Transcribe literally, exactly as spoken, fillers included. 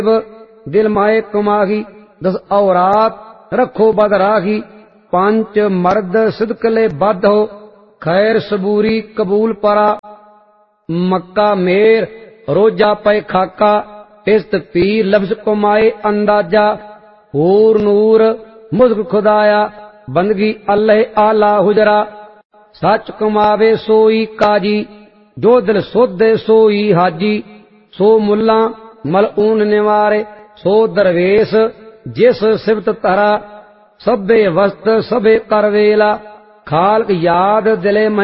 दिल माए कमाही। दस औरात रखो बद राही। पंच मर्द सिदकले बद हो। खैर सबूरी कबूल परा। मक्का मेर रोजा पे खाका। इस्त पीर लफ्ज कमाए अंदाजा। हूर नूर मुझक खुदाया। बंदगी अल्लाह आला हुजरा। सच कमावे सोई काजी। जो दिल सोधे सोई हाजी। सो मुल्ला मलऊन निवारे। सो दरवेश जिस सिबत तरा। सबे वस्त सबे करवेला। खालक याद दिले